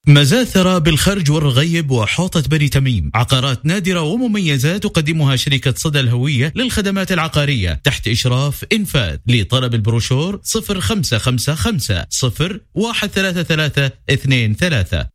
مزاثرة بالخرج والرغيب وحوطة بني تميم، عقارات نادرة ومميزات تقدمها شركة صدى الهوية للخدمات العقارية تحت إشراف إنفاذ. لطلب البروشور 0555 013323.